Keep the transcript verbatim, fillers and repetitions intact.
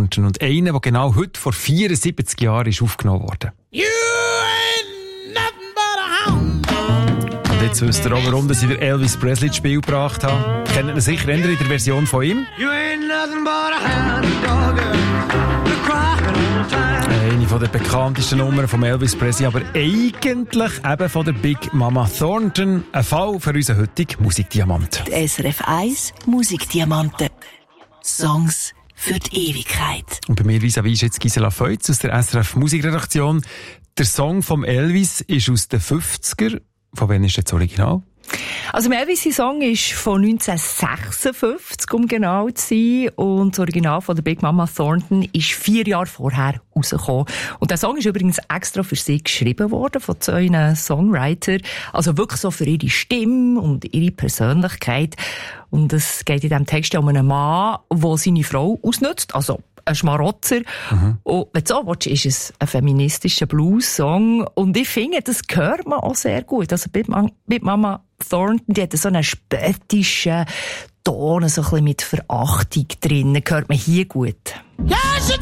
Thornton und einer, der genau heute vor vierundsiebzig Jahren ist aufgenommen worden. You ain't nothing but a hound. Und jetzt wisst ihr auch, warum ich den Elvis Presley ins Spiel gebracht habe. Kennt ihr sicher in der Version von ihm? You ain't nothing but a hound dog. You're crying all the time. Eine von der bekanntesten Nummern von Elvis Presley, aber eigentlich eben von der Big Mama Thornton. Ein Fall für unseren heutigen Musikdiamant. Die S R F eins Musikdiamanten. Songs für die Ewigkeit. Und bei mir vis-à-vis ist jetzt Gisela Feutz aus der S R F Musikredaktion. Der Song vom Elvis ist aus den fünfziger. Von wann ist das Original? Also Elvis' Song ist von neunzehnhundertsechsundfünfzig, um genau zu sein. Und das Original von der Big Mama Thornton ist vier Jahre vorher rausgekommen. Und der Song ist übrigens extra für sie geschrieben worden, von zwei Songwritern. Also wirklich so für ihre Stimme und ihre Persönlichkeit. Und es geht in diesem Text um einen Mann, der seine Frau ausnutzt. Also ein Schmarotzer. Mhm. Und wenn du so willst, ist es ein feministischer Blues-Song. Und ich finde, das hört man auch sehr gut. Also Big Mama Thornton, die hat so einen spöttischen Ton, so ein bisschen mit Verachtung drin. Hört man hier gut. Yeah, she